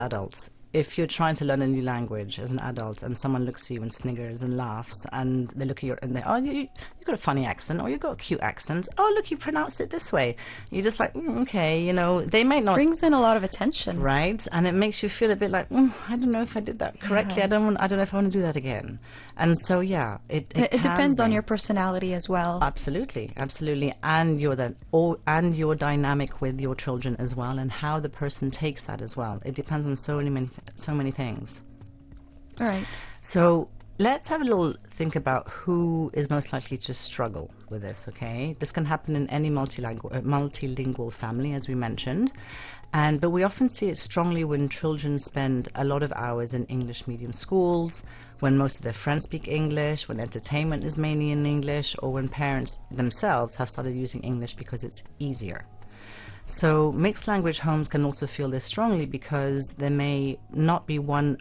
adults. If you're trying to learn a new language as an adult and someone looks at you and sniggers and laughs and they look at you and they, oh, you got a funny accent or you got a cute accent. Oh, look, you pronounced it this way. You're just like, okay, you know, they might not. Brings in a lot of attention. Right. And it makes you feel a bit like, I don't know if I did that correctly. Yeah. I don't know if I want to do that again. And so, yeah, it depends on your personality as well. Absolutely, absolutely. And your dynamic with your children as well, and how the person takes that as well. It depends on so many things. All right. So let's have a little think about who is most likely to struggle with this, okay? This can happen in any multilingual family, as we mentioned. But we often see it strongly when children spend a lot of hours in English medium schools, when most of their friends speak English, when entertainment is mainly in English, or when parents themselves have started using English because it's easier. So mixed language homes can also feel this strongly because there may not be one,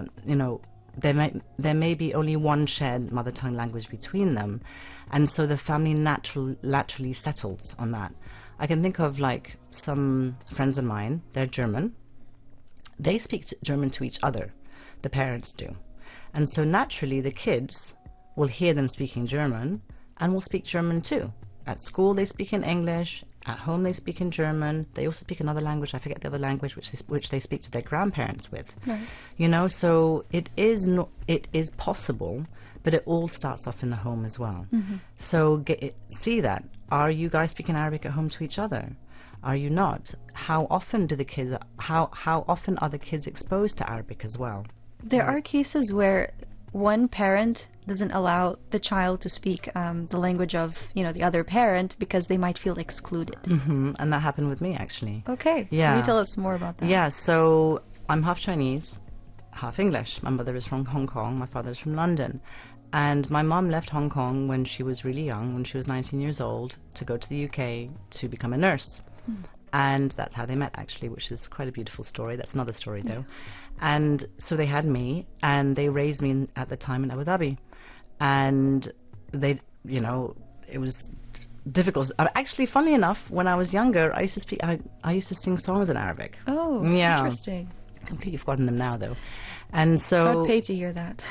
there may be only one shared mother tongue language between them, and so the family naturally settles on that. I can think of like some friends of mine, they're German. They speak German to each other, the parents do. And so naturally the kids will hear them speaking German and will speak German too. At school they speak in English, at home they speak in German. They also speak another language, I forget the other language, which they speak to their grandparents with. Right. You know, so it is possible, but it all starts off in the home as well. Mm-hmm. So see that. Are you guys speaking Arabic at home to each other? Are you not? How often how often are the kids exposed to Arabic as well? There are cases where one parent doesn't allow the child to speak the language of, the other parent because they might feel excluded. Mm-hmm. And that happened with me, actually. Okay. Yeah. Can you tell us more about that? Yeah, so I'm half Chinese, half English. My mother is from Hong Kong, my father is from London. And my mom left Hong Kong when she was really young, when she was 19 years old, to go to the UK to become a nurse. Mm. And that's how they met, actually, which is quite a beautiful story. That's another story, though. And so they had me, and they raised me at the time in Abu Dhabi. And they, it was difficult. Actually, funnily enough, when I was younger, I used to sing songs in Arabic. Oh, yeah. Interesting. Completely forgotten them now, though. And so I'd pay to hear that.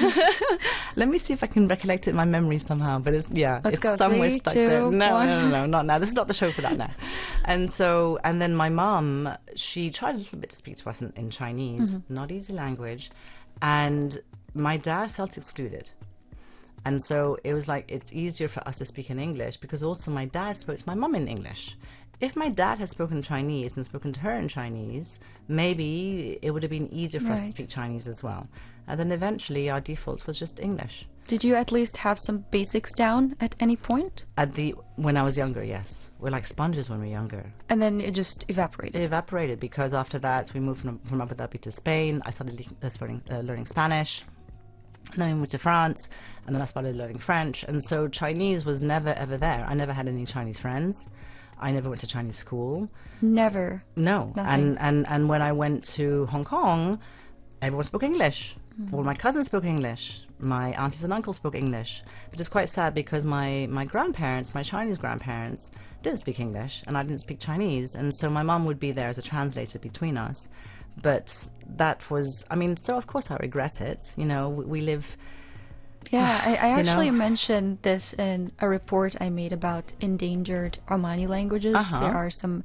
Let me see if I can recollect it in my memory somehow. But it's somewhere 3, stuck 2, there. No, 1. not now. This is not the show for that now. And then my mom, she tried a little bit to speak to us in Chinese, not easy language, and my dad felt excluded. And so it was like it's easier for us to speak in English because also my dad spoke to my mum in English. If my dad had spoken Chinese and spoken to her in Chinese, maybe it would have been easier for us to speak Chinese as well. And then eventually our default was just English. Did you at least have some basics down at any point? When I was younger, yes. We're like sponges when we're younger. And then it just evaporated? It evaporated because after that we moved from Abu Dhabi to Spain. I started learning Spanish. And then we moved to France, and then I started learning French. And so Chinese was never, ever there. I never had any Chinese friends. I never went to Chinese school. Never? No. Nothing. And when I went to Hong Kong, everyone spoke English. All my cousins spoke English. My aunties and uncles spoke English. But it's quite sad because my grandparents, my Chinese grandparents, didn't speak English, and I didn't speak Chinese. And so my mum would be there as a translator between us. But that was, so of course I regret it. We live... Yeah, I actually mentioned this in a report I made about endangered Omani languages. There are some,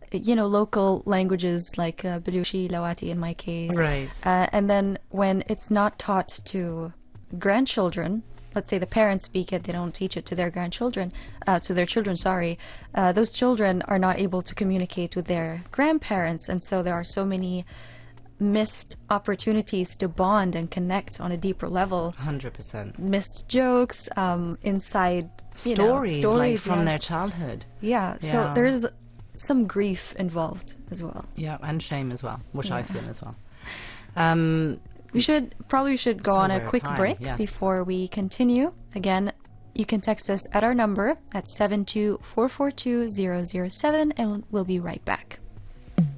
local languages like Baluchi, Lawati in my case. Right. And then when it's not taught to grandchildren, let's say the parents speak it, they don't teach it to their grandchildren, to their children, those children are not able to communicate with their grandparents. And so there are so many missed opportunities to bond and connect on a deeper level. 100%. Missed jokes, inside stories like from their childhood. Yeah, so there's some grief involved as well. Yeah, and shame as well, which I feel as well. We should go on a quick break before we continue. Again, you can text us at our number at 72442-007 and we'll be right back.